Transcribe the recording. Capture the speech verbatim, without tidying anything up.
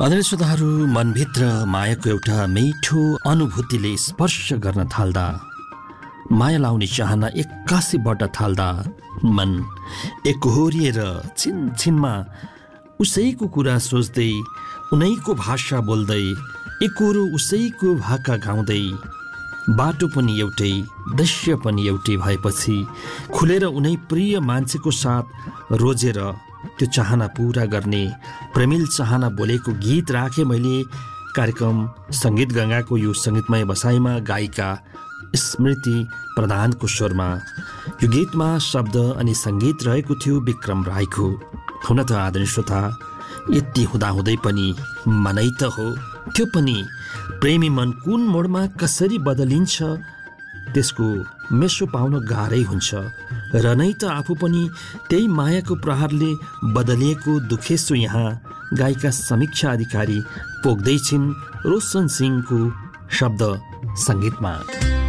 आदरणीय श्रोताहरू, मनभित्र मायाको एउटा मिठो अनुभूतिले स्पर्श गर्न थाल्दा, माया लाउने चाहना एक्कासी बढ्न थाल्दा मन एकहोरिएर छिनछिनमा उसैको कुरा सोच्दै, उनैको भाषा बोल्दै, एकहोरो उसैको भाका गाउँदै, बाटो पनि एउटै, दृश्य पनि एउटै भएपछि खुलेर उनै प्रिय मान्छेको साथ रोजेर त्यो चाहना पूरा गर्ने प्रेमिल चाहना बोलेको गीत राखेँ मैले कार्यक्रम सङ्गीत गङ्गाको यो सङ्गीतमय बसाइमा गायिका स्मृति प्रधानको स्वरमा। यो गीतमा शब्द अनि सङ्गीत रहेको थियो विक्रम राईको। हुन त आदरणीय श्रोता, यति हुँदाहुँदै पनि मनै त हो, त्यो पनि प्रेमी मन कुन मोडमा कसरी बदलिन्छ त्यसको मेसो पाउन गाह्रै हुन्छ। र नै त आफू पनि त्यही मायाको प्रहारले बदलिएको दुखेसु यहाँ गायिका समीक्षा अधिकारी पोख्दैछिन् रोशन सिंहको शब्द सङ्गीतमा।